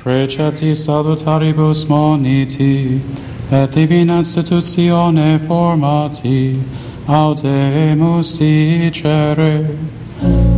Precepti salutaribus moniti, et divina institutione formati, audemus dicere.